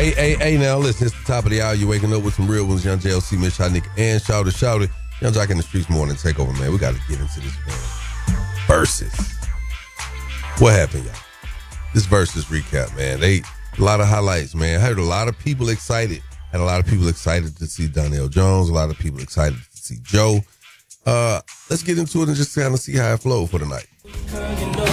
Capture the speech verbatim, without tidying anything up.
Hey, hey, hey, now listen, it's the top of the hour. You're waking up with some real ones. Young J L C, Mitch, Hot Nick, and Shout It, Shout It. Young Jock in the Streets morning takeover, man. We got to get into this, man. Versus. What happened, y'all? This versus recap, man. They a lot of highlights, man. I heard a lot of people excited. Had a lot of people excited to see Donnell Jones. A lot of people excited to see Joe. Uh, let's get into it and just kind of see how it flowed for the night.